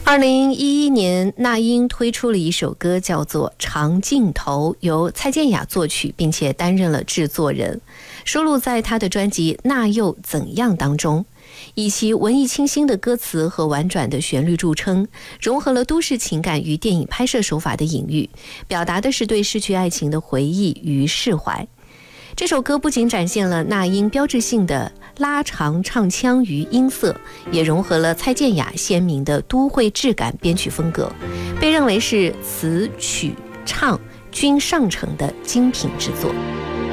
2011年，那英推出了一首歌，叫做《长镜头》，由蔡健雅作曲，并且担任了制作人，收录在她的专辑《那又怎样》当中。以其文艺清新的歌词和婉转的旋律著称，融合了都市情感与电影拍摄手法的隐喻，表达的是对逝去爱情的回忆与释怀。这首歌不仅展现了那英标志性的拉长唱腔与音色，也融合了蔡健雅鲜明的都会质感编曲风格，被认为是词曲唱均上乘的精品之作。